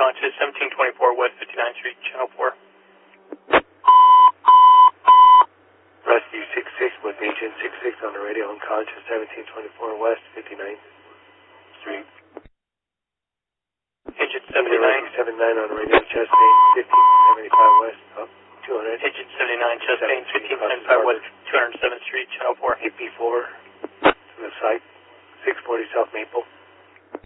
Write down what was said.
unconscious, 1724 West 59th Street, Channel 4. Rescue 66 with Agent 66 on the radio, unconscious, 1724 West 59th Street. Agent 79. Rescue 79 on the radio, chest pain, 1575 West, up 200. Agent 79, chest pain, 1575 West 207th Street, Channel 4. AP4 to the site, 640 South Maple.